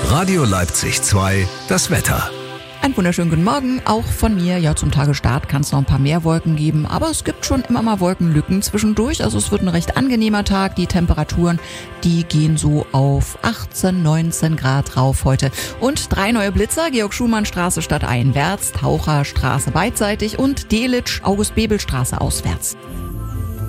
Radio Leipzig 2, das Wetter. Einen wunderschönen guten Morgen, auch von mir. Ja, zum Tagesstart kann es noch ein paar mehr Wolken geben, aber es gibt schon immer mal Wolkenlücken zwischendurch. Also es wird ein recht angenehmer Tag. Die Temperaturen, die gehen so auf 18, 19 Grad rauf heute. Und 3 neue Blitzer, Georg-Schumann-Straße stadteinwärts, Taucherstraße beidseitig und Delitzsch, August-Bebel-Straße auswärts.